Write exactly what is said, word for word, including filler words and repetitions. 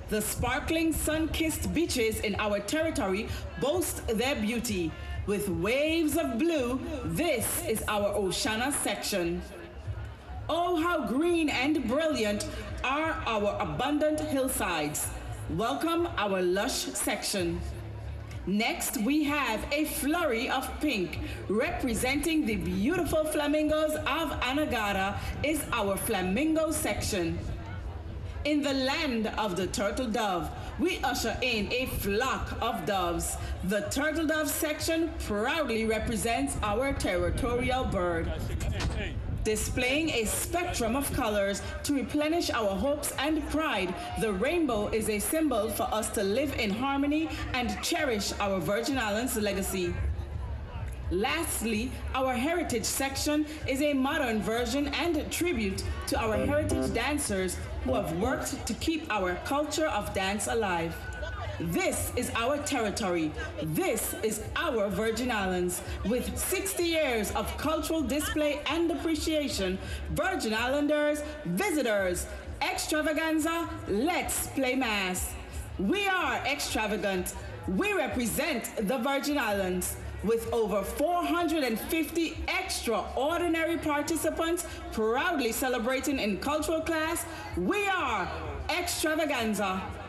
The sparkling sun-kissed beaches in our territory boast their beauty. With waves of blue, this is our Oceana section. Oh, how green and brilliant are our abundant hillsides. Welcome our lush section. Next, we have a flurry of pink. Representing the beautiful flamingos of Anegada is our flamingo section. In the land of the turtle dove, we usher in a flock of doves. The turtle dove section proudly represents our territorial bird, displaying a spectrum of colors to replenish our hopes and pride. The rainbow is a symbol for us to live in harmony and cherish our Virgin Islands legacy. Lastly, our heritage section is a modern version and tribute to our heritage dancers who have worked to keep our culture of dance alive. This is our territory. This is our Virgin Islands. With sixty years of cultural display and appreciation, Virgin Islanders, visitors, extravaganza, let's play mass. We are extravagant. We represent the Virgin Islands. With over four hundred fifty extraordinary participants proudly celebrating in cultural class, we are extravaganza.